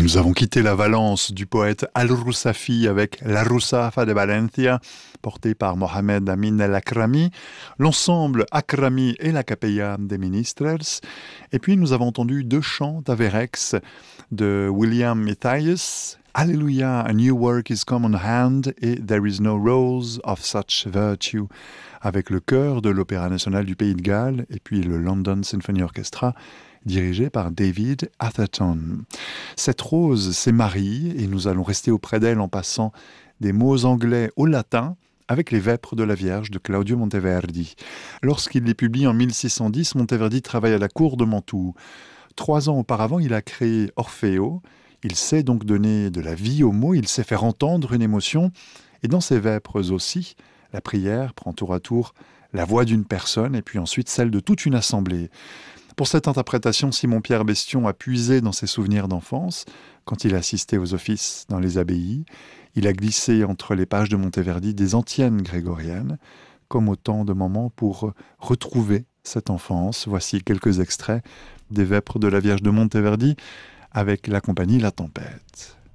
Nous avons quitté la Valence du poète Al-Roussafi avec La Roussafa de Valencia, portée par Mohamed Amin El-Akrami, l'ensemble Akrami et la Capella des Ministrels. Et puis nous avons entendu deux chants d'Averex de William Matthias, Alléluia, a new work is come on hand et There is no rose of such virtue, avec le chœur de l'Opéra national du Pays de Galles et puis le London Symphony Orchestra, dirigé par David Atherton. Cette rose, c'est Marie, et nous allons rester auprès d'elle en passant des mots anglais au latin avec les Vêpres de la Vierge de Claudio Monteverdi. Lorsqu'il les publie en 1610, Monteverdi travaille à la cour de Mantoue. 3 ans auparavant, il a créé Orfeo. Il sait donc donner de la vie aux mots, il sait faire entendre une émotion, et dans ses Vêpres aussi, la prière prend tour à tour la voix d'une personne et puis ensuite celle de toute une assemblée. Pour cette interprétation, Simon-Pierre Bestion a puisé dans ses souvenirs d'enfance, quand il assistait aux offices dans les abbayes. Il a glissé entre les pages de Monteverdi des antiennes grégoriennes, comme autant de moments pour retrouver cette enfance. Voici quelques extraits des Vêpres de la Vierge de Monteverdi avec la compagnie La Tempête.